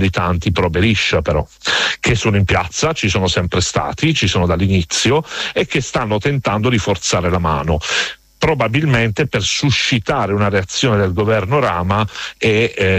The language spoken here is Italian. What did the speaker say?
di tanti pro Berisha, però, che sono in piazza, ci sono sempre stati, ci sono dall'inizio, e che stanno tentando di forzare la mano, probabilmente per suscitare una reazione del governo Rama e